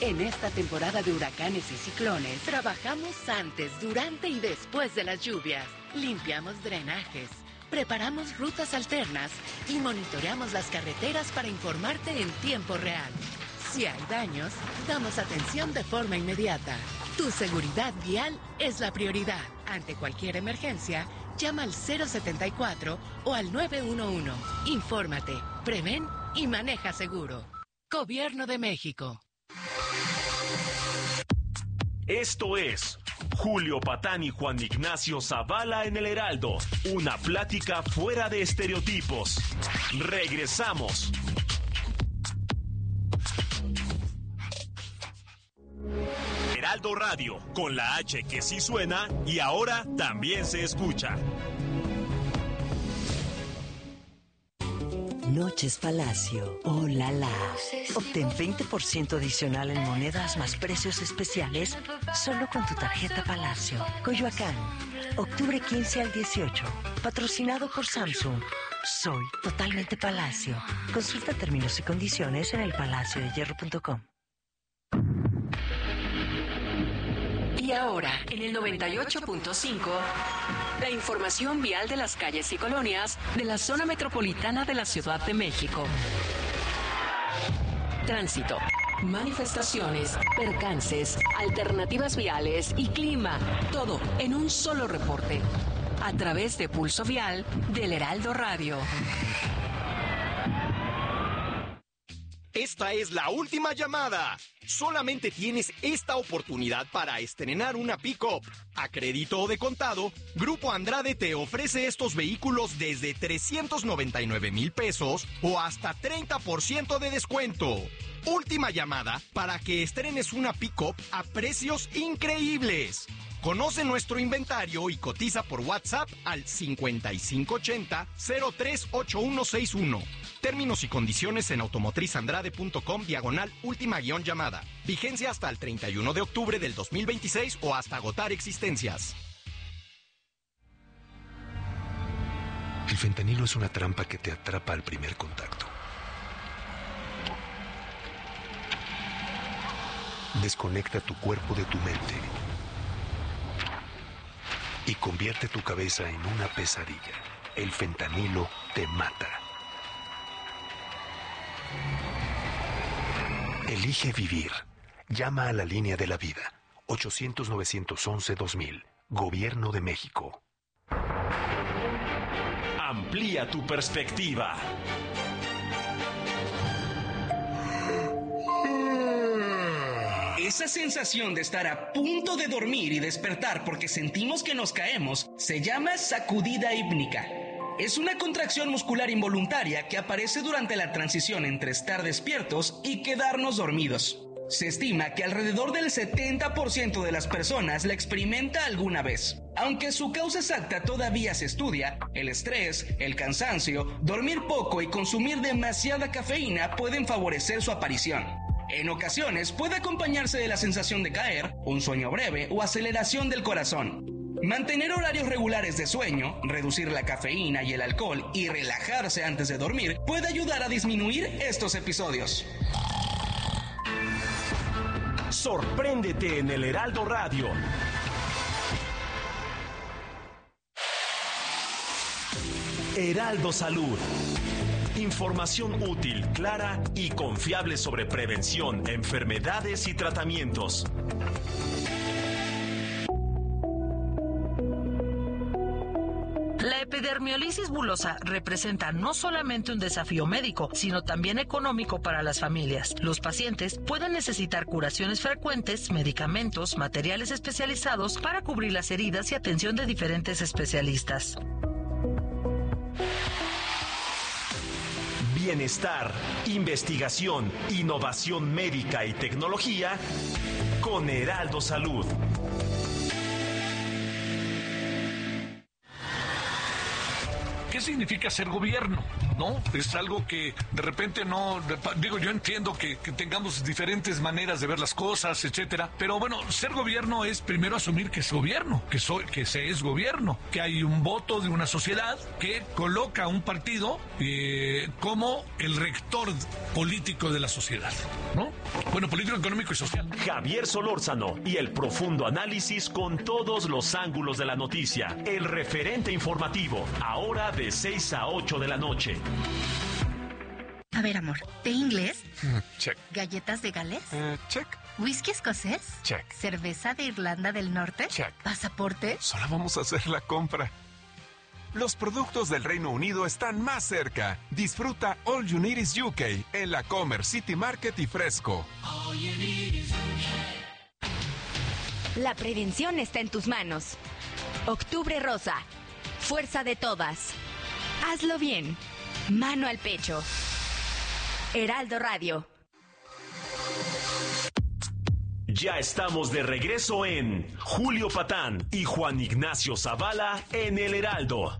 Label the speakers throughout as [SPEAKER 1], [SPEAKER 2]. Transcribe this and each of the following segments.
[SPEAKER 1] En esta temporada de huracanes y ciclones, trabajamos antes, durante y después de las lluvias. Limpiamos drenajes, preparamos rutas alternas y monitoreamos las carreteras para informarte en tiempo real. Si hay daños, damos atención de forma inmediata. Tu seguridad vial es la prioridad. Ante cualquier emergencia, llama al 074 o al 911. Infórmate, prevén y maneja seguro. Gobierno de México.
[SPEAKER 2] Esto es Julio Patán y Juan Ignacio Zavala en el Heraldo. Una plática fuera de estereotipos. Regresamos. Heraldo Radio, con la H que sí suena y ahora también se escucha.
[SPEAKER 3] Noches Palacio. ¡Oh, la la! Obtén 20% adicional en monedas más precios especiales solo con tu tarjeta Palacio. Coyoacán, octubre 15 al 18. Patrocinado por Samsung. Soy totalmente Palacio. Consulta términos y condiciones en elpalaciodehierro.com.
[SPEAKER 1] Y ahora, en el 98.5, la información vial de las calles y colonias de la zona metropolitana de la Ciudad de México. Tránsito, manifestaciones, percances, alternativas viales y clima. Todo en un solo reporte. A través de Pulso Vial del Heraldo Radio.
[SPEAKER 4] Esta es la última llamada. Solamente tienes esta oportunidad para estrenar una pick-up. A crédito o de contado, Grupo Andrade te ofrece estos vehículos desde 399,000 pesos o hasta 30% de descuento. Última llamada para que estrenes una pick-up a precios increíbles. Conoce nuestro inventario y cotiza por WhatsApp al 5580-038161. Términos y condiciones en automotrisandrade.com/última-llamada. Vigencia hasta el 31 de octubre del 2026 o hasta agotar existencias.
[SPEAKER 5] El fentanilo es una trampa que te atrapa al primer contacto. Desconecta tu cuerpo de tu mente y convierte tu cabeza en una pesadilla. El fentanilo te mata. Elige vivir. Llama a la línea de la vida. 800-911-2000. Gobierno de México.
[SPEAKER 2] Amplía tu perspectiva.
[SPEAKER 6] Esa sensación de estar a punto de dormir y despertar porque sentimos que nos caemos se llama sacudida hípnica. Es una contracción muscular involuntaria que aparece durante la transición entre estar despiertos y quedarnos dormidos. Se estima que alrededor del 70% de las personas la experimenta alguna vez. Aunque su causa exacta todavía se estudia, el estrés, el cansancio, dormir poco y consumir demasiada cafeína pueden favorecer su aparición. En ocasiones puede acompañarse de la sensación de caer, un sueño breve o aceleración del corazón. Mantener horarios regulares de sueño, reducir la cafeína y el alcohol y relajarse antes de dormir puede ayudar a disminuir estos episodios.
[SPEAKER 2] Sorpréndete en el Heraldo Radio. Heraldo Salud. Información útil, clara y confiable sobre prevención, enfermedades y tratamientos.
[SPEAKER 7] La epidermiolisis bulosa representa no solamente un desafío médico, sino también económico para las familias. Los pacientes pueden necesitar curaciones frecuentes, medicamentos, materiales especializados para cubrir las heridas y atención de diferentes especialistas.
[SPEAKER 2] Bienestar, investigación, innovación médica y tecnología con Heraldo Salud.
[SPEAKER 8] ¿Qué significa ser gobierno? ¿No? Es algo que de repente no... Digo, yo entiendo que tengamos diferentes maneras de ver las cosas, etcétera, pero bueno, ser gobierno es primero asumir que es gobierno, que se es gobierno, que hay un voto de una sociedad que coloca a un partido como el rector político de la sociedad, ¿no? Bueno, político, económico y social.
[SPEAKER 2] Javier Solórzano y el profundo análisis con todos los ángulos de la noticia. El referente informativo, ahora de 6 a 8 de la noche.
[SPEAKER 9] A ver, amor, ¿té inglés?
[SPEAKER 5] Check.
[SPEAKER 9] ¿Galletas de Gales?
[SPEAKER 5] Check.
[SPEAKER 9] ¿Whisky escocés?
[SPEAKER 5] Check.
[SPEAKER 9] ¿Cerveza de Irlanda del Norte?
[SPEAKER 5] Check.
[SPEAKER 9] ¿Pasaporte?
[SPEAKER 10] Solo vamos a hacer la compra. Los productos del Reino Unido están más cerca. Disfruta All You Need Is UK en la Comer City Market y Fresco.
[SPEAKER 11] La prevención está en tus manos. Octubre Rosa. Fuerza de todas. Hazlo bien. Mano al pecho. Heraldo Radio.
[SPEAKER 2] Ya estamos de regreso en Julio Patán y Juan Ignacio Zavala en El Heraldo.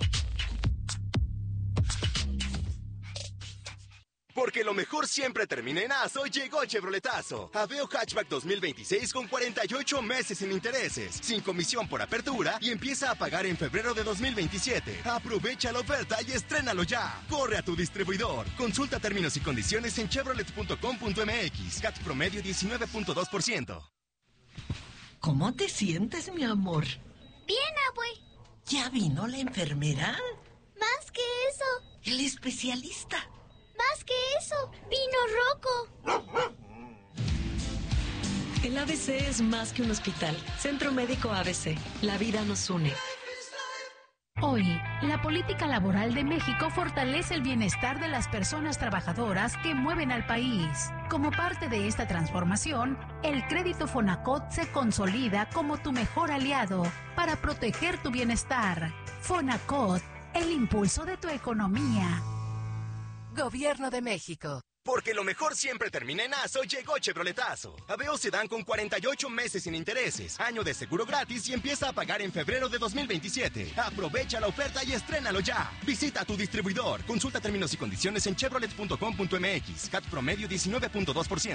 [SPEAKER 4] Porque lo mejor siempre termina en ASO, llegó Chevroletazo. Aveo Hatchback 2026 con 48 meses sin intereses, sin comisión por apertura y empieza a pagar en febrero de 2027. Aprovecha la oferta y estrénalo ya. Corre a tu distribuidor. Consulta términos y condiciones en chevrolet.com.mx. CAT promedio 19.2%.
[SPEAKER 3] ¿Cómo te sientes, mi amor?
[SPEAKER 12] Bien, abue.
[SPEAKER 3] ¿Ya vino la enfermera?
[SPEAKER 12] Más que eso.
[SPEAKER 3] El especialista.
[SPEAKER 12] Más que eso, vino Rocco.
[SPEAKER 13] El ABC es más que un hospital. Centro Médico ABC. La vida nos une.
[SPEAKER 14] Hoy, la política laboral de México fortalece el bienestar de las personas trabajadoras que mueven al país. Como parte de esta transformación, el crédito Fonacot se consolida como tu mejor aliado para proteger tu bienestar. Fonacot, el impulso de tu economía.
[SPEAKER 1] Gobierno de México.
[SPEAKER 4] Porque lo mejor siempre termina en ASO, llegó Chevroletazo. Aveo Sedán con 48 meses sin intereses, año de seguro gratis y empieza a pagar en febrero de 2027. Aprovecha la oferta y estrénalo ya. Visita tu distribuidor. Consulta términos y condiciones en chevrolet.com.mx. CAT promedio 19.2%.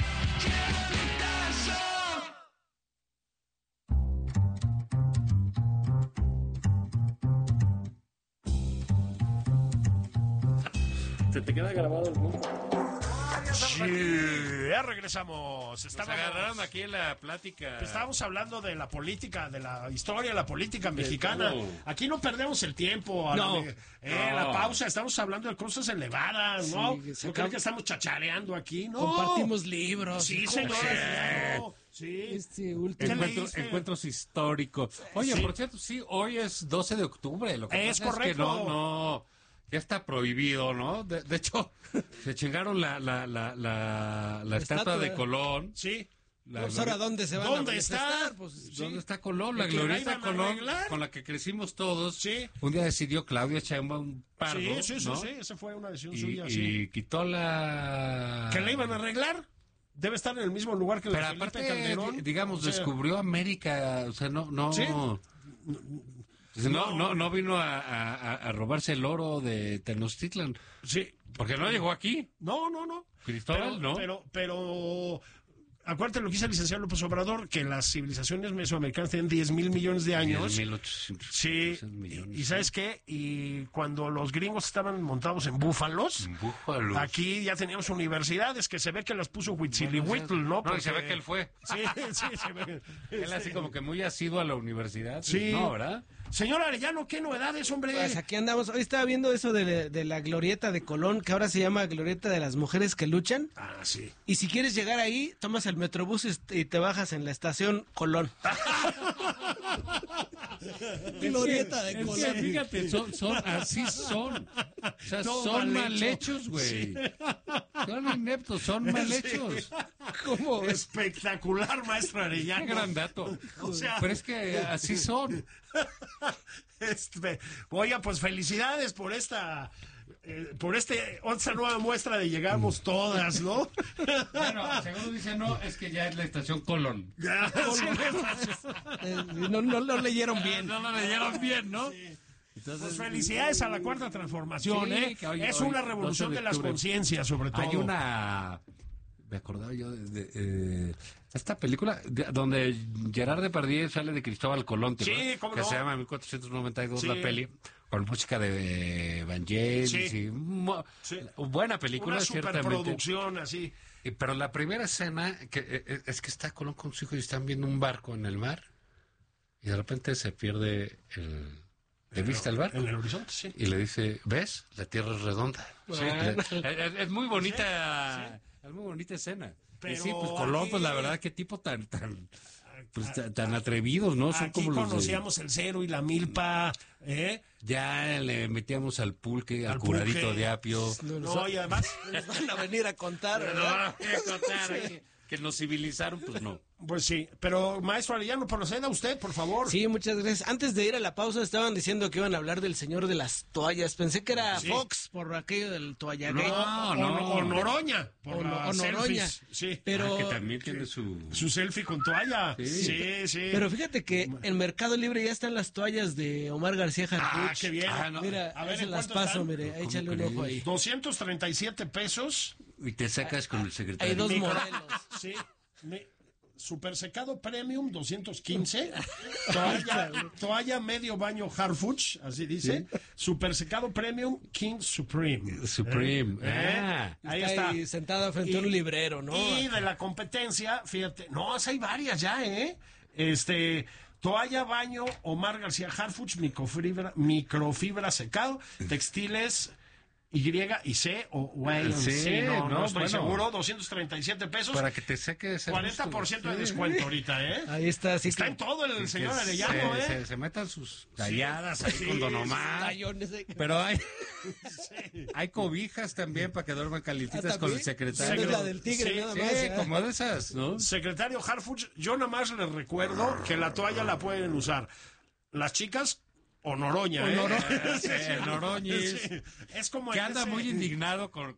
[SPEAKER 15] Se te queda grabado el mundo.
[SPEAKER 16] Sí, ya regresamos.
[SPEAKER 15] Nos agarraron aquí en la plática.
[SPEAKER 16] Estábamos hablando de la política, de la historia de la política mexicana. Aquí no perdemos el tiempo. La pausa, estamos hablando de cosas elevadas, ¿no? No creo que estamos chachareando aquí, ¿no?
[SPEAKER 17] Compartimos libros.
[SPEAKER 16] Sí, señores.
[SPEAKER 17] Sí. Encuentros históricos. Oye, por cierto, sí, hoy es 12 de octubre. Lo que
[SPEAKER 16] es
[SPEAKER 17] pasa
[SPEAKER 16] correcto.
[SPEAKER 17] Es que no. Ya está prohibido, ¿no? De hecho, se chingaron la estatua de Colón.
[SPEAKER 16] Sí.
[SPEAKER 17] Pues
[SPEAKER 16] ahora, ¿dónde se van a
[SPEAKER 17] manifestar? ¿Dónde está Colón? La glorieta Colón, con la que crecimos todos.
[SPEAKER 16] Sí.
[SPEAKER 17] Un día decidió Claudia Sheinbaum Pardo,
[SPEAKER 16] Sí, esa fue una decisión suya.
[SPEAKER 17] Y quitó la...
[SPEAKER 16] ¿Que la iban a arreglar? Debe estar en el mismo lugar que la
[SPEAKER 17] Pero
[SPEAKER 16] Felipe
[SPEAKER 17] aparte,
[SPEAKER 16] Calderón.
[SPEAKER 17] digamos, descubrió América, o sea, no... ¿Sí? No vino a robarse el oro de Tenochtitlan.
[SPEAKER 16] Sí.
[SPEAKER 17] Porque no llegó aquí.
[SPEAKER 16] No.
[SPEAKER 17] Cristóbal, ¿no?
[SPEAKER 16] Pero acuérdate lo que dice el licenciado López Obrador, que las civilizaciones mesoamericanas tienen 10,000 millones de años.
[SPEAKER 17] 10,800
[SPEAKER 16] sí.
[SPEAKER 17] millones.
[SPEAKER 16] ¿Y sabes qué? Y cuando los gringos estaban montados en búfalos, aquí ya teníamos universidades que se ve que las puso Huitzilihuitl, ¿no?
[SPEAKER 17] No, y se ve que él fue.
[SPEAKER 16] Sí, se ve.
[SPEAKER 17] Él así como que muy asiduo a la universidad.
[SPEAKER 16] Sí.
[SPEAKER 17] No, ¿verdad?
[SPEAKER 16] Señor Arellano, ¿qué novedades, hombre?
[SPEAKER 18] Pues aquí andamos. Hoy estaba viendo eso de la glorieta de Colón, que ahora se llama Glorieta de las Mujeres que Luchan.
[SPEAKER 16] Ah, sí.
[SPEAKER 18] Y si quieres llegar ahí, tomas el Metrobús y te bajas en la estación Colón. Glorieta de Colón.
[SPEAKER 17] Es que, fíjate, así son. O sea, son mal hechos, güey. Sí. Son ineptos, son mal hechos.
[SPEAKER 16] ¿Cómo? Espectacular, maestro Arellano.
[SPEAKER 17] Qué gran dato.
[SPEAKER 16] O sea,
[SPEAKER 17] pero es que así son.
[SPEAKER 16] Oiga, pues felicidades por esta nueva muestra de llegamos todas, ¿no?
[SPEAKER 17] Bueno, según dice no, es que ya es la estación Colón.
[SPEAKER 16] Ya,
[SPEAKER 18] no leyeron bien.
[SPEAKER 17] No lo leyeron bien, ¿no?
[SPEAKER 16] Sí. Entonces, pues felicidades a la Cuarta Transformación,
[SPEAKER 17] sí,
[SPEAKER 16] es una revolución de las conciencias, sobre todo.
[SPEAKER 17] Hay me acordaba yo de esta película donde Gerard Depardieu sale de Cristóbal Colón,
[SPEAKER 16] sí,
[SPEAKER 17] que se llama 1492 la peli, con música de Vangelis.
[SPEAKER 16] Sí.
[SPEAKER 17] Buena película,
[SPEAKER 16] una
[SPEAKER 17] ciertamente.
[SPEAKER 16] superproducción, así.
[SPEAKER 17] Pero la primera escena, es que está Colón con su hijo y están viendo un barco en el mar, y de repente se pierde de vista el barco.
[SPEAKER 16] En el horizonte, sí.
[SPEAKER 17] Y le dice, ¿ves? La Tierra es redonda.
[SPEAKER 16] Bueno.
[SPEAKER 17] Es muy bonita, es muy bonita escena.
[SPEAKER 16] Pero
[SPEAKER 17] y sí, pues Colón, pues la verdad, qué tipo tan atrevidos, ¿no? Son
[SPEAKER 16] aquí
[SPEAKER 17] como los
[SPEAKER 16] conocíamos el cero y la milpa, ¿eh?
[SPEAKER 17] Ya le metíamos al pulque, al curadito de apio.
[SPEAKER 16] No, y además
[SPEAKER 18] nos van a venir a contar, ¿verdad?
[SPEAKER 17] Que nos civilizaron, pues no.
[SPEAKER 16] Pues sí, pero maestro Arellano, proceda usted, por favor.
[SPEAKER 18] Sí, muchas gracias. Antes de ir a la pausa estaban diciendo que iban a hablar del señor de las toallas. Pensé que era Fox por aquello del toallagate.
[SPEAKER 16] O Noroña.
[SPEAKER 18] O Noroña.
[SPEAKER 16] Sí.
[SPEAKER 18] Pero
[SPEAKER 17] que también tiene su
[SPEAKER 16] selfie con toalla. Sí.
[SPEAKER 18] Pero fíjate que en Mercado Libre ya están las toallas de Omar García Harfuch.
[SPEAKER 16] Qué bien.
[SPEAKER 18] Mira, a ver, se las paso, mire, échale un ojo ahí.
[SPEAKER 16] 237 pesos.
[SPEAKER 17] Y te sacas con el secretario.
[SPEAKER 18] Hay 2 modelos.
[SPEAKER 16] Sí. Super secado premium 215, toalla medio baño Harfuch, así dice. ¿Sí? Super secado premium King Supreme.
[SPEAKER 18] Ahí está. Ahí sentada frente a un librero, ¿no?
[SPEAKER 16] Y de la competencia, fíjate, hay varias ya, toalla baño Omar García Harfuch, microfibra secado, textiles Y y C o C, no estoy seguro, 237 pesos.
[SPEAKER 17] Para que te seque ese
[SPEAKER 16] 40% de descuento ahorita, ¿eh?
[SPEAKER 18] Ahí está, sí.
[SPEAKER 16] Está en todo el señor Arellano,
[SPEAKER 17] Se metan sus talladas ahí con Don Omar. Pero hay cobijas también para que duerman calientitas con el secretario.
[SPEAKER 18] La del tigre, nada más.
[SPEAKER 17] Como de esas, ¿no?
[SPEAKER 16] Secretario Harfuch, yo nada más les recuerdo que la toalla la pueden usar las chicas o Noroña,
[SPEAKER 17] Noroñis.
[SPEAKER 16] Sí. Es como
[SPEAKER 17] que anda muy indignado con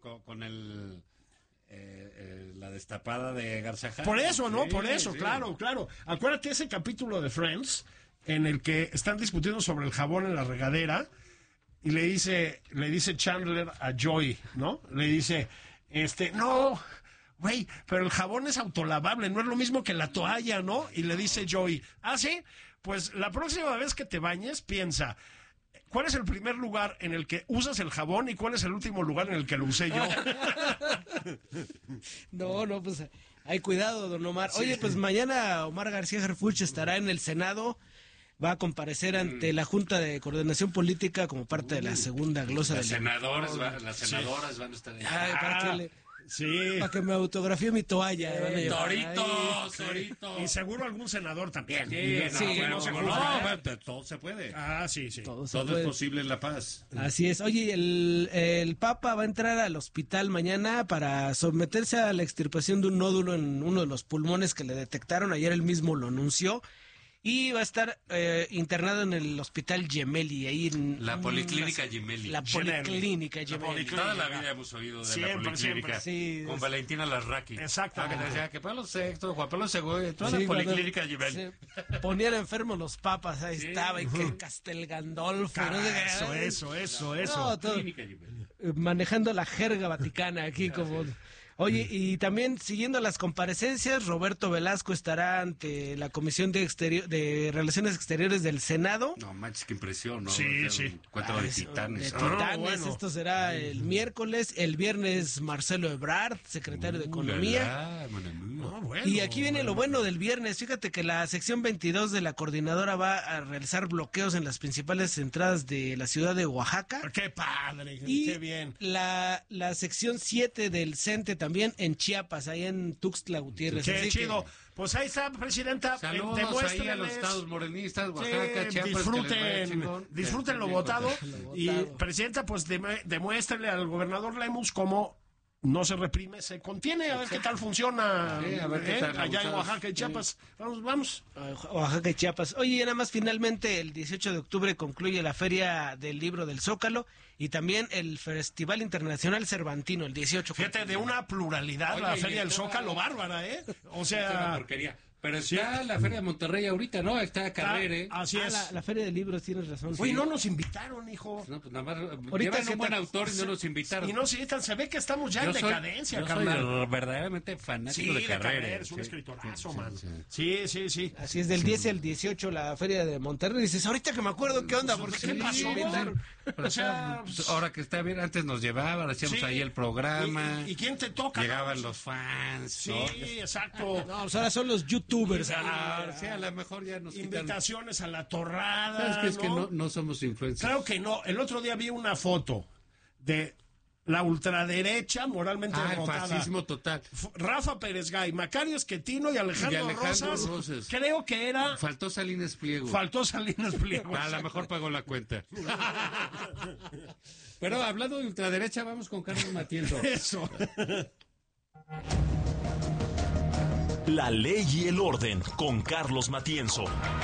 [SPEAKER 17] la destapada de Garza Harfuch.
[SPEAKER 16] Por eso, ¿no? Por eso, claro. Acuérdate ese capítulo de Friends en el que están discutiendo sobre el jabón en la regadera y le dice Chandler a Joey, ¿no? Le dice, no, güey, pero el jabón es autolavable, no es lo mismo que la toalla, ¿no? Y le dice Joey, ¿ah, sí? Pues la próxima vez que te bañes, piensa, ¿cuál es el primer lugar en el que usas el jabón y cuál es el último lugar en el que lo usé yo?
[SPEAKER 18] No, pues hay cuidado, don Omar. Oye, pues mañana Omar García Harfuch estará en el Senado, va a comparecer ante la Junta de Coordinación Política como parte de la segunda glosa
[SPEAKER 17] las senadoras van a estar ahí.
[SPEAKER 18] Para que me autografíe mi toalla.
[SPEAKER 17] Toritos.
[SPEAKER 16] Y seguro algún senador también.
[SPEAKER 17] Todo se puede.
[SPEAKER 16] Sí.
[SPEAKER 17] Todo es posible en La Paz.
[SPEAKER 18] Así es. Oye, el Papa va a entrar al hospital mañana para someterse a la extirpación de un nódulo en uno de los pulmones que le detectaron. Ayer él mismo lo anunció. Y va a estar internado en el hospital Gemelli, ahí en
[SPEAKER 17] la Policlínica Gemelli.
[SPEAKER 18] La Policlínica Gemelli.
[SPEAKER 17] Toda la vida hemos oído de la Policlínica.
[SPEAKER 18] Sí,
[SPEAKER 17] con Valentina Larraqui.
[SPEAKER 16] Exacto.
[SPEAKER 17] Que decía que Pablo VI, Juan Pablo II, toda la Policlínica Gemelli.
[SPEAKER 18] Ponían enfermos los papas, ahí estaba, y que Castel Gandolfo.
[SPEAKER 16] Eso.
[SPEAKER 18] No, todo, manejando la jerga vaticana aquí como... Oye, y también siguiendo las comparecencias, Roberto Velasco estará ante la Comisión de Relaciones Exteriores del Senado.
[SPEAKER 17] No manches, qué impresión, ¿no?
[SPEAKER 16] Sí.
[SPEAKER 17] Encuentro de titanes.
[SPEAKER 18] Esto será el miércoles. El viernes, Marcelo Ebrard, secretario de Economía. Y aquí viene lo bueno del viernes. Fíjate que la sección 22 de la coordinadora va a realizar bloqueos en las principales entradas de la ciudad de Oaxaca.
[SPEAKER 16] ¡Qué padre!
[SPEAKER 18] Y
[SPEAKER 16] ¡Qué bien!
[SPEAKER 18] La sección 7 del CENTE también en Chiapas, ahí en Tuxtla Gutiérrez.
[SPEAKER 16] ¡Qué chido! Pues ahí está, presidenta.
[SPEAKER 17] Saludos ahí a los estados morenistas, Oaxaca, Chiapas.
[SPEAKER 16] Disfruten lo votado. Y, presidenta, pues demuéstrenle al gobernador Lemus cómo no se reprime, se contiene, a ver qué tal funciona allá en Oaxaca y Chiapas. Vamos.
[SPEAKER 18] Oaxaca y Chiapas. Oye, y nada más finalmente el 18 de octubre concluye la Feria del Libro del Zócalo y también el Festival Internacional Cervantino, el 18.
[SPEAKER 16] Fíjate, de una pluralidad. Oye, la Feria del Zócalo, bárbara, ¿eh? O sea...
[SPEAKER 17] porquería. Pero está la Feria de Monterrey ahorita, ¿no? Está Carrere.
[SPEAKER 16] Así es.
[SPEAKER 18] La Feria de Libros, tienes razón.
[SPEAKER 16] Uy, no nos invitaron, hijo.
[SPEAKER 17] No, pues nada más. Ahorita llevan un buen autor y no nos invitaron.
[SPEAKER 16] Y no, sí, se ve que estamos ya en decadencia,
[SPEAKER 17] carnal. Yo soy verdaderamente fanático de Carrere.
[SPEAKER 16] Es un escritorazo, man. Sí.
[SPEAKER 18] Así es, del 10 al 18 la Feria de Monterrey. Dices, ahorita que me acuerdo, ¿qué onda? Porque
[SPEAKER 16] ¿qué pasó?
[SPEAKER 17] O sea, ahora que está bien, antes nos llevaban, hacíamos ahí el programa.
[SPEAKER 16] ¿Y quién te toca?
[SPEAKER 17] Llegaban los fans.
[SPEAKER 16] Sí, exacto.
[SPEAKER 18] No, pues ahora son los youtubers.
[SPEAKER 17] Sí, a lo mejor ya nos
[SPEAKER 16] invitaciones a la torrada.
[SPEAKER 17] ¿Sabes qué? Es que no somos influencers.
[SPEAKER 16] Claro que no. El otro día vi una foto de la ultraderecha moralmente derrotada.
[SPEAKER 17] El fascismo total.
[SPEAKER 16] Rafa Pérez Gay, Macario Esquetino y Alejandro Rosas. Creo que era...
[SPEAKER 17] Faltó Salinas Pliego. A lo mejor pagó la cuenta. Pero hablando de ultraderecha, vamos con Carlos Matienzo.
[SPEAKER 16] Eso.
[SPEAKER 2] La ley y el orden con Carlos Matienzo.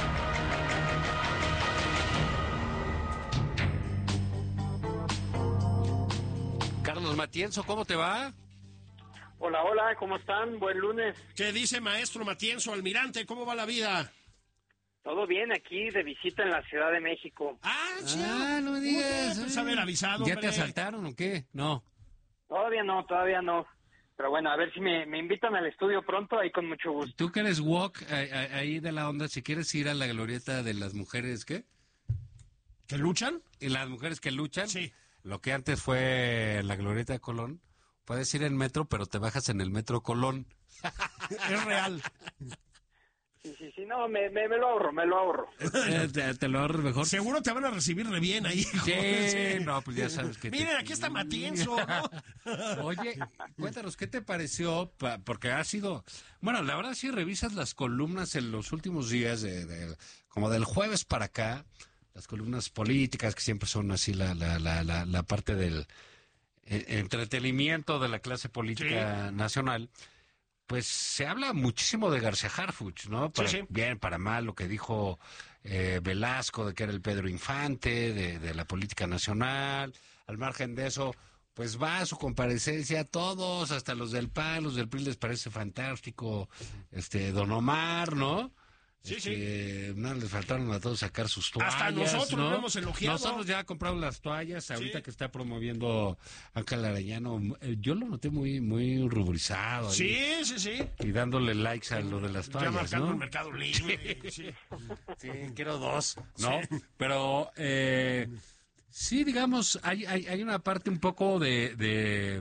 [SPEAKER 17] Carlos Matienzo, ¿cómo te va?
[SPEAKER 19] Hola, ¿cómo están? Buen lunes.
[SPEAKER 16] ¿Qué dice maestro Matienzo, almirante? ¿Cómo va la vida?
[SPEAKER 19] Todo bien, aquí de visita en la Ciudad de México.
[SPEAKER 17] No me digas.
[SPEAKER 16] Pues haber avisado.
[SPEAKER 17] ¿Ya te asaltaron o qué? No.
[SPEAKER 19] Todavía no. Pero bueno, a ver si me invitan al estudio pronto, ahí con mucho gusto.
[SPEAKER 17] Tú que eres walk ahí de la onda, si quieres ir a la glorieta de las mujeres, ¿qué?
[SPEAKER 16] ¿Que luchan?
[SPEAKER 17] ¿Y las mujeres que luchan?
[SPEAKER 16] Sí.
[SPEAKER 17] Lo que antes fue la glorieta de Colón, puedes ir en metro, pero te bajas en el metro Colón.
[SPEAKER 16] Es real.
[SPEAKER 19] Sí, no, me lo ahorro.
[SPEAKER 17] Te lo ahorro mejor.
[SPEAKER 16] Seguro te van a recibir re bien ahí.
[SPEAKER 17] Sí, no, pues ya sabes que...
[SPEAKER 16] Miren, aquí está Matienzo, ¿no?
[SPEAKER 17] Oye, cuéntanos, ¿qué te pareció? Porque ha sido... Bueno, la verdad, si revisas las columnas en los últimos días, como del jueves para acá, las columnas políticas, que siempre son así la parte del entretenimiento de la clase política nacional, pues se habla muchísimo de García Harfuch, ¿no? Bien, para mal, lo que dijo Velasco, de que era el Pedro Infante, de la política nacional. Al margen de eso, pues va a su comparecencia, todos, hasta los del PAN, los del PRI les parece fantástico, Don Omar, ¿no? No, les faltaron a todos sacar sus toallas.
[SPEAKER 16] Hasta nosotros
[SPEAKER 17] ¿no?
[SPEAKER 16] lo hemos elogiado.
[SPEAKER 17] Nosotros ya compramos las toallas, ahorita que está promoviendo Ángel Arellano. Yo lo noté muy ruborizado.
[SPEAKER 16] Sí.
[SPEAKER 17] Y dándole likes a lo de las toallas,
[SPEAKER 16] ya marcando
[SPEAKER 17] ¿no?
[SPEAKER 16] el Mercado Libre. Sí,
[SPEAKER 17] quiero 2, ¿no?
[SPEAKER 16] Sí.
[SPEAKER 17] Pero, sí, digamos, hay una parte un poco de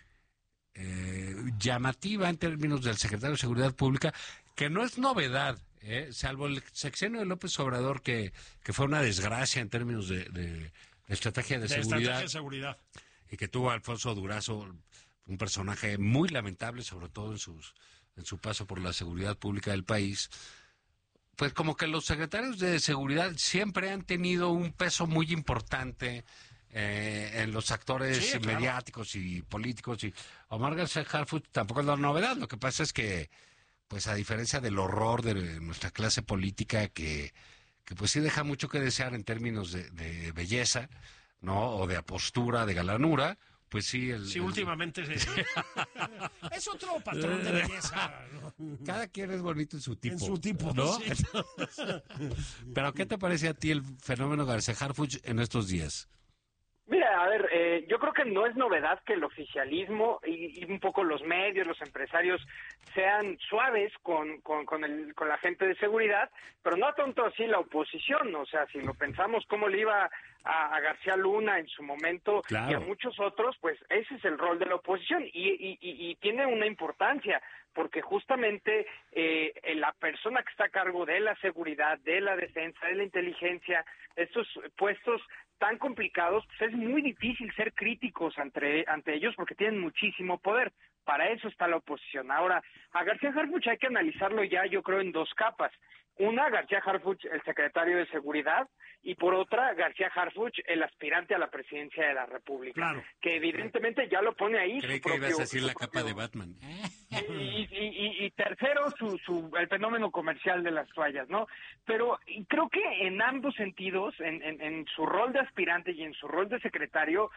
[SPEAKER 17] llamativa en términos del secretario de Seguridad Pública, que no es novedad. Salvo el sexenio de López Obrador, que fue una desgracia en términos de estrategia de seguridad. Y que tuvo a Alfonso Durazo, un personaje muy lamentable, sobre todo en su paso por la seguridad pública del país. Pues como que los secretarios de seguridad siempre han tenido un peso muy importante en los actores mediáticos y políticos. Y Omar García Harfuch tampoco es la novedad. Lo que pasa es que, pues a diferencia del horror de nuestra clase política, que pues sí deja mucho que desear en términos de belleza, ¿no? O de apostura, de galanura, pues sí.
[SPEAKER 16] Últimamente es otro patrón de belleza, ¿no?
[SPEAKER 17] Cada quien es bonito en su tipo.
[SPEAKER 16] En su tipo,
[SPEAKER 17] ¿no?
[SPEAKER 16] Sí.
[SPEAKER 17] Pero ¿qué te parece a ti el fenómeno García Harfuch en estos días?
[SPEAKER 19] Mira, a ver, yo creo que no es novedad que el oficialismo y un poco los medios, los empresarios sean suaves con la gente de seguridad, pero no tanto así la oposición. O sea, si lo pensamos cómo le iba a García Luna en su momento y a muchos otros, pues ese es el rol de la oposición y tiene una importancia, porque justamente la persona que está a cargo de la seguridad, de la defensa, de la inteligencia, estos puestos tan complicados, pues es muy difícil ser críticos ante ellos porque tienen muchísimo poder. Para eso está la oposición. Ahora, a García Harfuch hay que analizarlo ya, yo creo, en dos capas. Una, García Harfuch, el secretario de Seguridad, y por otra, García Harfuch, el aspirante a la presidencia de la República.
[SPEAKER 16] Claro.
[SPEAKER 19] Que evidentemente ya lo pone ahí.
[SPEAKER 17] Creí que ibas a decir la capa de Batman.
[SPEAKER 19] Sí, Y tercero, el fenómeno comercial de las toallas, ¿no? Pero creo que en ambos sentidos, en su rol de aspirante y en su rol de secretario,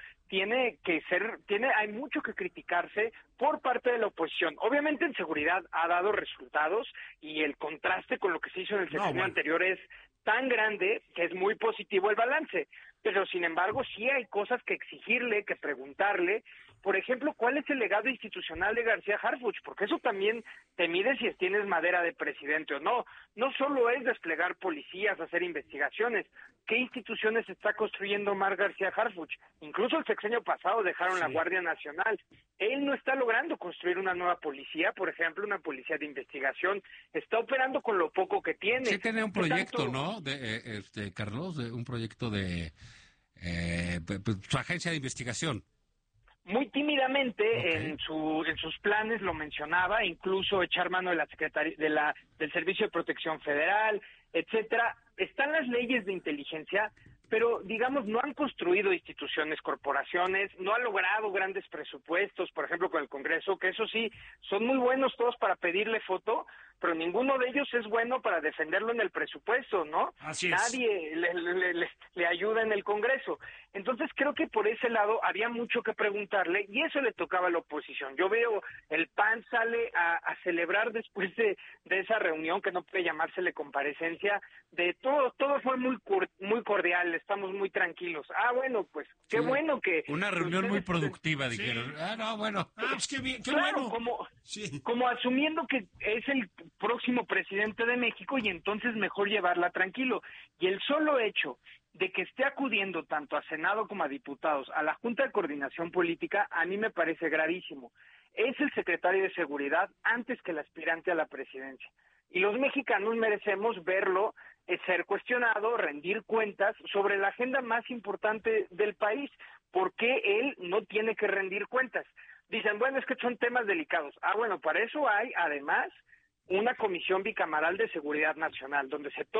[SPEAKER 19] hay mucho que criticarse por parte de la oposición. Obviamente en seguridad ha dado resultados y el contraste con lo que se hizo en el sexenio anterior es tan grande que es muy positivo el balance. Pero sin embargo sí hay cosas que exigirle, que preguntarle. Por ejemplo, ¿cuál es el legado institucional de García Harfuch? Porque eso también te mide si tienes madera de presidente o no. No solo es desplegar policías, hacer investigaciones. ¿Qué instituciones está construyendo Omar García Harfuch? Incluso el sexenio pasado dejaron la Guardia Nacional. Él no está logrando construir una nueva policía, por ejemplo, una policía de investigación. Está operando con lo poco que tiene.
[SPEAKER 17] Sí tiene un proyecto, ¿no? Carlos, un proyecto de su agencia de investigación.
[SPEAKER 19] Muy tímidamente en sus planes lo mencionaba, incluso echar mano de la Secretaría del Servicio de Protección Federal, etcétera. Están las leyes de inteligencia, pero digamos no han construido instituciones, corporaciones, no ha logrado grandes presupuestos, por ejemplo con el Congreso, que eso sí, son muy buenos todos para pedirle foto, pero ninguno de ellos es bueno para defenderlo en el presupuesto, ¿no?
[SPEAKER 16] Así es.
[SPEAKER 19] Nadie le ayuda en el Congreso. Entonces creo que por ese lado había mucho que preguntarle y eso le tocaba a la oposición. Yo veo el PAN sale a celebrar después de esa reunión, que no puede llamársele comparecencia, de todo fue muy cordial, estamos muy tranquilos. Bueno, pues qué bueno que...
[SPEAKER 17] Una reunión muy productiva, dijeron.
[SPEAKER 16] Pues qué bien, qué
[SPEAKER 19] claro,
[SPEAKER 16] bueno.
[SPEAKER 19] como asumiendo que es el próximo presidente de México y entonces mejor llevarla tranquilo. Y el solo hecho de que esté acudiendo tanto a Senado como a diputados a la Junta de Coordinación Política, a mí me parece gravísimo. Es el secretario de Seguridad antes que el aspirante a la presidencia. Y los mexicanos merecemos verlo ser cuestionado, rendir cuentas sobre la agenda más importante del país. ¿Por qué él no tiene que rendir cuentas? Dicen, bueno, es que son temas delicados. Bueno, para eso hay, además, una comisión bicameral de seguridad nacional, donde se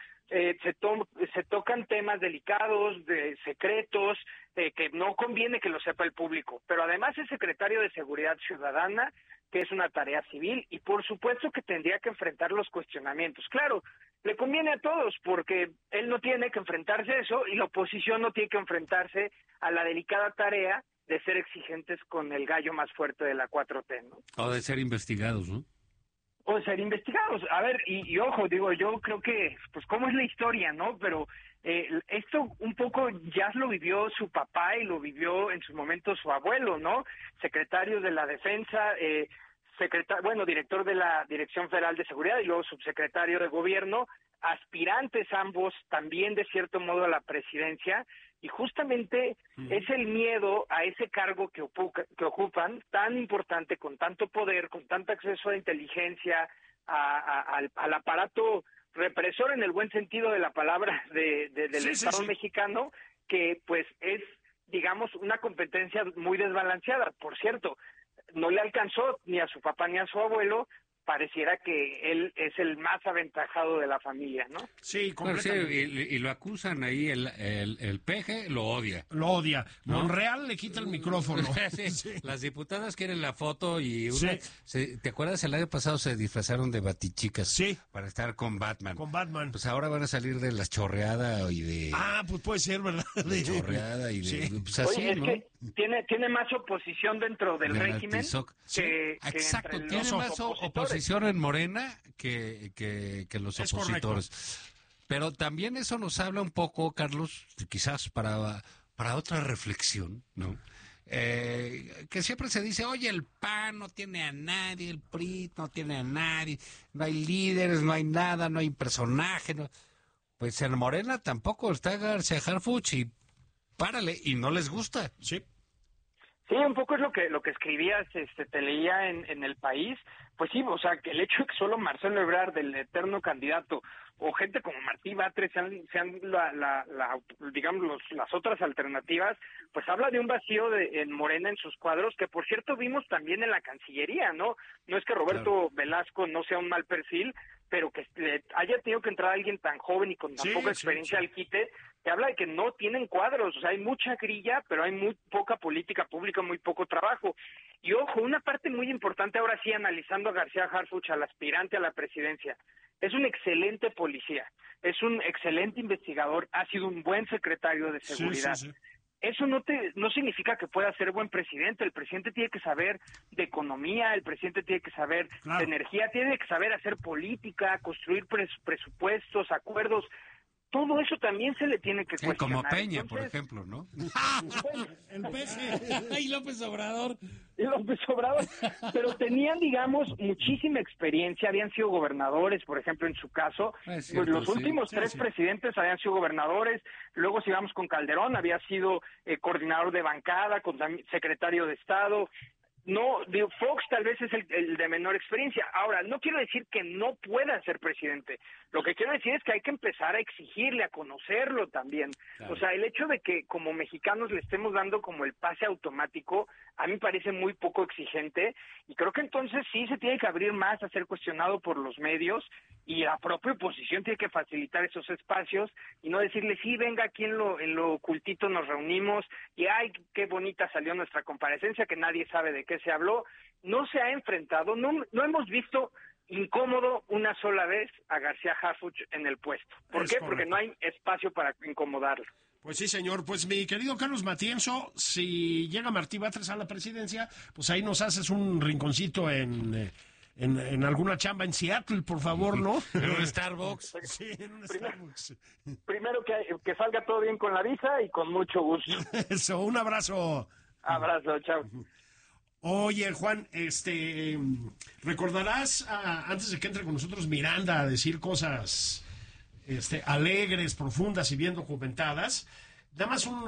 [SPEAKER 19] tocan temas delicados, secretos, que no conviene que lo sepa el público. Pero además es secretario de Seguridad Ciudadana, que es una tarea civil, y por supuesto que tendría que enfrentar los cuestionamientos. Claro, le conviene a todos, porque él no tiene que enfrentarse a eso, y la oposición no tiene que enfrentarse a la delicada tarea de ser exigentes con el gallo más fuerte de la 4T, ¿no?
[SPEAKER 17] O de ser investigados, ¿no?
[SPEAKER 19] O ser investigados. A ver, y ojo, digo, yo creo que, pues, cómo es la historia, ¿no? Pero esto un poco ya lo vivió su papá y lo vivió en su momento su abuelo, ¿no? Secretario de la Defensa, director de la Dirección Federal de Seguridad y luego subsecretario de Gobierno, aspirantes ambos también de cierto modo a la presidencia, y justamente es el miedo a ese cargo que ocupan, tan importante, con tanto poder, con tanto acceso a inteligencia, al aparato represor en el buen sentido de la palabra del Estado mexicano, que pues es, digamos, una competencia muy desbalanceada. Por cierto, no le alcanzó ni a su papá ni a su abuelo. Pareciera que él es el más aventajado de la familia, ¿no?
[SPEAKER 16] Sí, completamente.
[SPEAKER 17] Y lo acusan ahí, el peje lo odia.
[SPEAKER 16] Lo odia.
[SPEAKER 17] ¿No?
[SPEAKER 16] Monreal le quita el micrófono.
[SPEAKER 17] Sí. Las diputadas quieren la foto y ¿te acuerdas? El año pasado se disfrazaron de batichicas para estar con Batman.
[SPEAKER 16] Con Batman.
[SPEAKER 17] Pues ahora van a salir de la chorreada y de...
[SPEAKER 16] pues puede ser, ¿verdad?
[SPEAKER 17] De chorreada y de... Pues así,
[SPEAKER 19] oye, es
[SPEAKER 17] ¿no?
[SPEAKER 19] que tiene más oposición dentro del régimen que
[SPEAKER 17] exacto,
[SPEAKER 19] entre
[SPEAKER 17] tiene
[SPEAKER 19] los
[SPEAKER 17] más oposición en Morena que los opositores.
[SPEAKER 16] Correcto.
[SPEAKER 17] Pero también eso nos habla un poco, Carlos, quizás para otra reflexión, ¿no? Que siempre se dice, oye, el PAN no tiene a nadie, el PRI no tiene a nadie, no hay líderes, no hay nada, no hay personaje. No. Pues en Morena tampoco está García Harfuch y párale, y no les gusta.
[SPEAKER 16] Sí,
[SPEAKER 19] un poco es lo que escribías, te leía en El País. Pues sí, o sea, que el hecho de que solo Marcelo Ebrard, el eterno candidato, o gente como Martí Batres sean digamos, las otras alternativas, pues habla de un vacío en Morena en sus cuadros, que por cierto vimos también en la Cancillería, ¿no? No es que Roberto Velasco no sea un mal perfil, pero que haya tenido que entrar alguien tan joven y con tan poca experiencia al quite, te habla de que no tienen cuadros, o sea, hay mucha grilla, pero hay muy poca política pública, muy poco trabajo. Y ojo, una parte muy importante ahora sí, analizando a García Harfuch, al aspirante a la presidencia, es un excelente policía, es un excelente investigador, ha sido un buen secretario de seguridad. Sí. Eso no significa que pueda ser buen presidente. El presidente tiene que saber de economía, el presidente tiene que saber de energía, tiene que saber hacer política, construir presupuestos, acuerdos. Todo eso también se le tiene que cuestionar.
[SPEAKER 17] Como Peña, por ejemplo, ¿no?
[SPEAKER 16] El peje.
[SPEAKER 18] Y López Obrador.
[SPEAKER 19] Pero tenían, digamos, muchísima experiencia, habían sido gobernadores, por ejemplo, en su caso. Cierto, los últimos tres presidentes habían sido gobernadores, luego si vamos con Calderón, había sido coordinador de bancada, secretario de Estado. No, Fox tal vez es el de menor experiencia. Ahora, no quiero decir que no pueda ser presidente. Lo que quiero decir es que hay que empezar a exigirle, a conocerlo también. Claro. O sea, el hecho de que como mexicanos le estemos dando como el pase automático, a mí me parece muy poco exigente, y creo que entonces sí se tiene que abrir más a ser cuestionado por los medios, y la propia oposición tiene que facilitar esos espacios y no decirle, sí, venga, aquí en lo ocultito nos reunimos y ay, qué bonita salió nuestra comparecencia, que nadie sabe de qué se habló. No se ha enfrentado, no hemos visto incómodo una sola vez a García Harfuch en el puesto. ¿Por qué? Porque no hay espacio para incomodarlo.
[SPEAKER 16] Pues sí, señor. Pues mi querido Carlos Matienzo, si llega Martí Batres a la presidencia, pues ahí nos haces un rinconcito en alguna chamba en Seattle, por favor, ¿no?
[SPEAKER 17] En un Starbucks.
[SPEAKER 16] Sí, en un Starbucks.
[SPEAKER 19] Primero que salga todo bien con la visa y con mucho gusto.
[SPEAKER 16] Eso, un abrazo.
[SPEAKER 19] Abrazo, chao.
[SPEAKER 16] Oye, Juan, recordarás antes de que entre con nosotros Miranda a decir cosas alegres, profundas y bien documentadas. Nada más un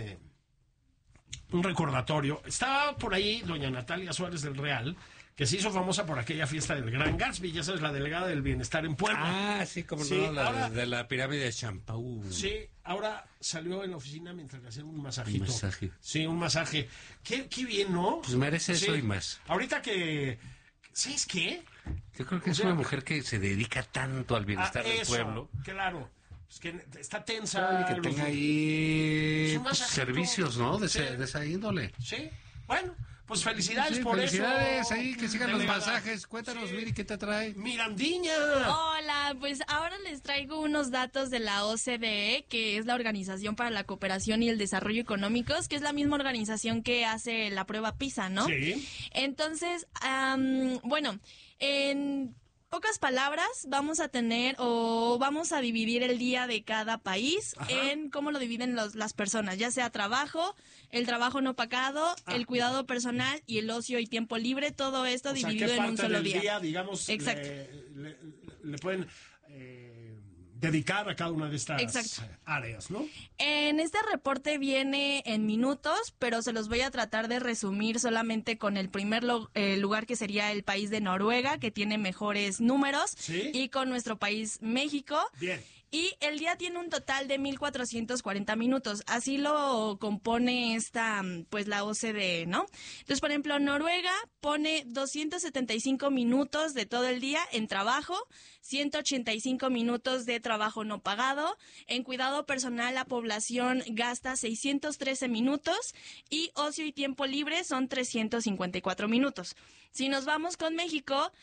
[SPEAKER 16] recordatorio. Estaba por ahí doña Natalia Suárez del Real, que se hizo famosa por aquella fiesta del Gran Gatsby, ya sabes, la delegada del bienestar en Puebla.
[SPEAKER 17] Ah, sí, como sí, no, ahora, de la pirámide de Champú.
[SPEAKER 16] Sí, ahora salió en la oficina mientras le hacían un masajito.
[SPEAKER 17] Un masaje.
[SPEAKER 16] Sí, un masaje. Qué bien, ¿no?
[SPEAKER 17] Pues merece eso y más.
[SPEAKER 16] Ahorita que... ¿Sabes qué?
[SPEAKER 17] Yo creo que es una mujer que se dedica tanto al bienestar del pueblo.
[SPEAKER 16] Claro. Es que está tensa.
[SPEAKER 17] Que tenga ahí servicios, ¿no? De esa índole.
[SPEAKER 16] Sí, bueno... Pues felicidades por
[SPEAKER 17] felicidades
[SPEAKER 16] eso.
[SPEAKER 17] Ahí, que sigan los masajes. Cuéntanos, Miri, ¿qué te trae?
[SPEAKER 16] ¡Mirandiña!
[SPEAKER 20] Hola, pues ahora les traigo unos datos de la OCDE, que es la Organización para la Cooperación y el Desarrollo Económicos, que es la misma organización que hace la prueba PISA, ¿no?
[SPEAKER 16] Sí.
[SPEAKER 20] Entonces, bueno, en pocas palabras, vamos a dividir el día de cada país en cómo lo dividen las personas, ya sea trabajo, el trabajo no pagado, el cuidado personal y el ocio y tiempo libre, todo esto dividido en un solo día.
[SPEAKER 16] Digamos,
[SPEAKER 20] exacto.
[SPEAKER 16] Le pueden dedicar a cada una de estas áreas, ¿no?
[SPEAKER 20] En este reporte viene en minutos, pero se los voy a tratar de resumir solamente con el primer lugar, que sería el país de Noruega, que tiene mejores números, y con nuestro país, México.
[SPEAKER 16] Bien.
[SPEAKER 20] Y el día tiene un total de 1,440 minutos. Así lo compone la OCDE, ¿no? Entonces, por ejemplo, Noruega pone 275 minutos de todo el día en trabajo, 185 minutos de trabajo no pagado. En cuidado personal, la población gasta 613 minutos y ocio y tiempo libre son 354 minutos. Si nos vamos con México,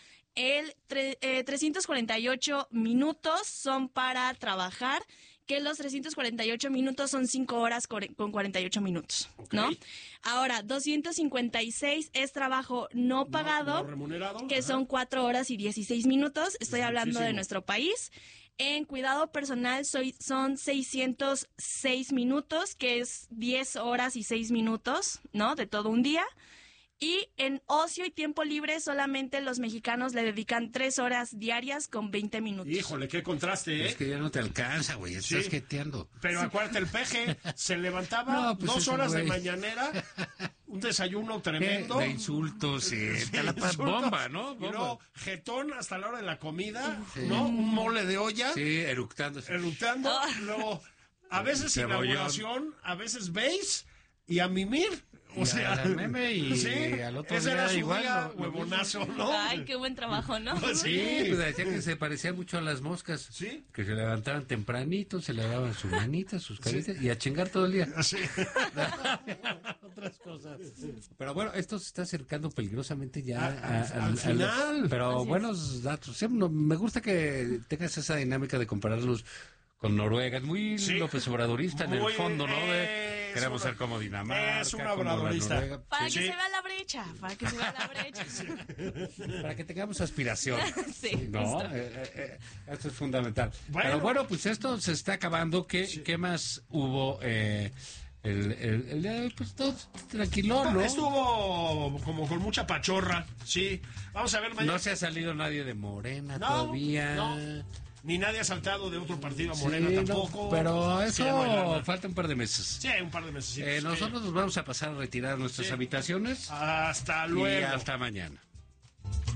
[SPEAKER 20] 348 minutos son para trabajar, que los 348 minutos son 5 horas con 48 minutos, ¿no? Ahora, 256 es trabajo no pagado,
[SPEAKER 16] no remunerado,
[SPEAKER 20] que son 4 horas y 16 minutos. Estoy hablando de nuestro país. En cuidado personal son 606 minutos, que es 10 horas y 6 minutos, ¿no? De todo un día. Y en ocio y tiempo libre solamente los mexicanos le dedican 3 horas diarias con 20 minutos.
[SPEAKER 16] Híjole, qué contraste, ¿eh?
[SPEAKER 17] Es que ya no te alcanza, güey, estás jeteando.
[SPEAKER 16] Pero acuérdate, el peje se levantaba 2 horas de mañanera, un desayuno tremendo.
[SPEAKER 17] De insultos, está la bomba, ¿no?
[SPEAKER 16] Bomba. Y luego, jetón hasta la hora de la comida, ¿no? Un mole de olla.
[SPEAKER 17] Sí, eructando.
[SPEAKER 16] Luego, a veces inauguración, a veces veis, y a mimir. O sea,
[SPEAKER 17] al meme y
[SPEAKER 16] ¿sí?
[SPEAKER 17] al otro
[SPEAKER 16] Ese
[SPEAKER 17] día
[SPEAKER 16] era su
[SPEAKER 17] igual.
[SPEAKER 16] día, huevonazo, ¿no?
[SPEAKER 20] Ay, qué buen trabajo, ¿no?
[SPEAKER 17] Sí, pues decía que se parecía mucho a las moscas.
[SPEAKER 16] ¿Sí?
[SPEAKER 17] Que se levantaban tempranito, se lavaban sus manitas, sus caritas y a chingar todo el día.
[SPEAKER 16] Sí.
[SPEAKER 17] Otras cosas. Pero bueno, esto se está acercando peligrosamente ya
[SPEAKER 16] al final.
[SPEAKER 17] Pero buenos datos. Sí, me gusta que tengas esa dinámica de compararlos con Noruega. Es muy López Obradorista en el fondo, ¿no? Queremos ser como Dinamarca.
[SPEAKER 16] Es un obradorista.
[SPEAKER 20] Para que se vea la brecha, para que se vea la brecha.
[SPEAKER 17] Para que tengamos aspiración.
[SPEAKER 20] Sí,
[SPEAKER 17] ¿no? Esto es fundamental. Bueno. Pero bueno, pues esto se está acabando. ¿Qué más hubo? El día de hoy, pues todo tranquilo, ¿no?
[SPEAKER 16] Estuvo como con mucha pachorra, sí. Vamos a ver mañana.
[SPEAKER 17] No se ha salido nadie de Morena todavía.
[SPEAKER 16] No. Ni nadie ha saltado de otro partido a Morena tampoco.
[SPEAKER 17] No, pero eso falta un par de meses.
[SPEAKER 16] Sí, un par de meses.
[SPEAKER 17] Nosotros nos vamos a pasar a retirar nuestras habitaciones.
[SPEAKER 16] Hasta luego.
[SPEAKER 17] Y hasta mañana.